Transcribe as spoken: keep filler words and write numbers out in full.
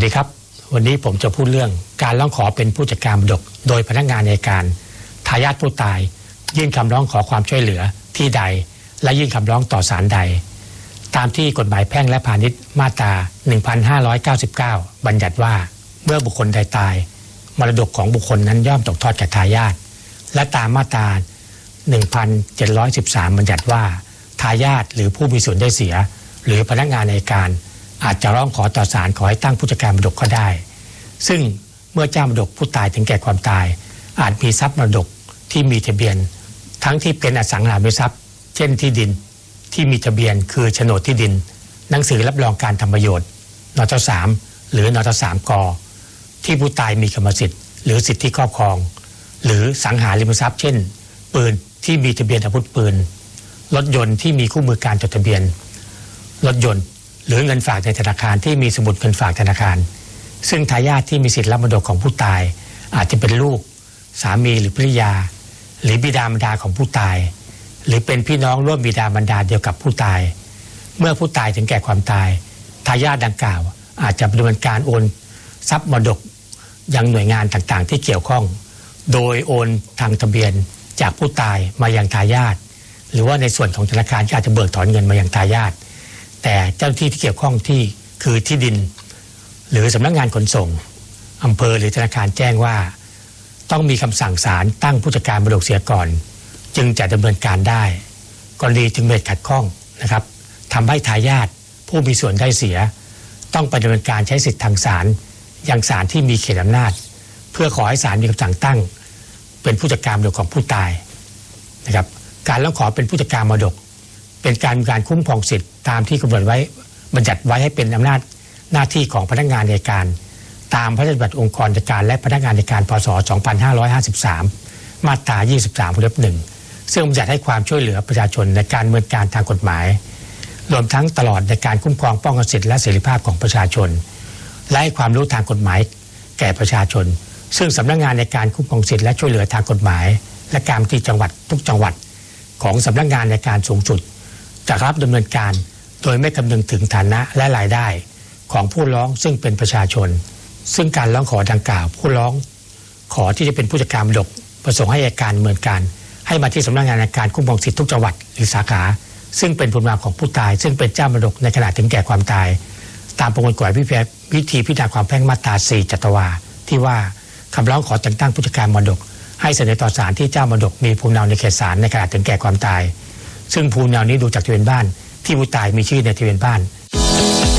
ดีครับวันนี้ผมจะพูดเรื่องการร้องขอเป็นผู้จัดการมรดกโดยพนักงานอัยการทายาทผู้ตายยื่นคำร้องขอความช่วยเหลือที่ใดและยื่นคำร้องต่อศาลใดตามที่กฎหมายแพ่งและพาณิชย์มาตรา หนึ่งพันห้าร้อยเก้าสิบเก้า บัญญัติว่าเมื่อบุคคลใดตายมรดกของบุคคลนั้นย่อมตกทอดแก่ทายาทและตามมาตรา หนึ่งพันเจ็ดร้อยสิบสาม บัญญัติว่าทายาทหรือผู้มีส่วนได้เสียหรือพนักงานอัยการอาจจะร้องขอต่อศาลขอให้ตั้งผู้จัดการมรดกก็ได้ซึ่งเมื่อเจ้ามรดกผู้ตายถึงแก่ความตายอาจมีทรัพย์มรดกที่มีทะเบียนทั้งที่เป็นอสังหาริมทรัพย์เช่นที่ดินที่มีทะเบียนคือโฉนดที่ดินหนังสือรับรองการทำประโยชน์นทสามหรือนทสามกที่ผู้ตายมีกรรมสิทธิ์หรือสิทธิครอบครองหรือสังหาริมทรัพย์เช่นปืนที่มีทะเบียนอาวุธปืนรถยนต์ที่มีคู่มือการจดทะเบียนรถยนต์หรือเงินฝากในธนาคารที่มีสมุดเงินฝากธนาคารซึ่งทายาทที่มีสิทธิรับมรดกของผู้ตายอาจจะเป็นลูกสามีหรือภริยาหรือบิดามารดาของผู้ตายหรือเป็นพี่น้องร่วมบิดามารดาเดียวกับผู้ตายเมื่อผู้ตายถึงแก่ความตายทายาทดังกล่าวอาจจะดำเนินการโอนทรัพย์มรดกยังหน่วยงานต่างๆที่เกี่ยวข้องโดยโอนทางทะเบียนจากผู้ตายมายังทายาทหรือว่าในส่วนของธนาคารที่อาจจะเบิกถอนเงินมายังทายาทแต่เจ้าหน้าที่ที่เกี่ยวข้องที่คือที่ดินหรือสำนักงานขนส่งอำเภอหรือธนาคารแจ้งว่าต้องมีคำสั่งศาลตั้งผู้จัดการมรดกเสียก่อนจึงจะดำเนินการได้กรณีจึงเหตุขัดข้องนะครับทำให้ทายาทผู้มีส่วนได้เสียต้องไปดำเนินการใช้สิทธิทางศาลยังศาลที่มีเขตอำนาจเพื่อขอให้ศาลมีคำสั่งตั้งเป็นผู้จัดการมรดกของผู้ตายนะครับการร้องขอเป็นผู้จัดการมรดกเป็นการมีการคุ้มครองสิทธิตามที่กำหนดไว้บัญญัติไว้ให้เป็นอำนาจหน้าที่ของพนักงานอัยการตามพระราชบัญญัติองค์กรอัยการและพนักงานอัยการพ.ศ. สองพันห้าร้อยห้าสิบสามมาตรายี่สิบสามวงเล็บหนึ่งซึ่งบัญญัติให้ความช่วยเหลือประชาชนในการดำเนินการทางกฎหมายรวมทั้งตลอดในการคุ้มครองป้องกันสิทธิและเสรีภาพของประชาชนและให้ความรู้ทางกฎหมายแก่ประชาชนซึ่งสำนักงานในการคุ้มครองสิทธิและช่วยเหลือทางกฎหมายและการที่จังหวัดทุกจังหวัดของสำนักงานในการสูงสุดจะรับดำเนินการโดยไม่คำนึงถึงฐานะและรายได้ของผู้ร้องซึ่งเป็นประชาชนซึ่งการร้องขอดังกล่าวผู้ร้องขอที่จะเป็นผู้จัดการมรดกประสงค์ให้อัยการดำเนินการให้มาที่สำนักงานในการคุ้มครองสิทธิทุกจังหวัดหรือสาขาซึ่งเป็นภูมิลำเนาของผู้ตายซึ่งเป็นเจ้ามรดกในขณะถึงแก่ความตายตามประมวลกฎหมายวิธีพิจารณาความแพ่งมาตราสี่จัตวาที่ว่าคำร้องขอแต่งตั้งผู้จัดการมรดกให้เสนอต่อศาลที่เจ้ามรดกมีภูมิลำเนาในเขตศาลในขณะถึงแก่ความตายซึ่งภูมิลำเนานี้ดูจากทะเบียนบ้านที่ผู้ตายมีชื่อในทะเบียนบ้าน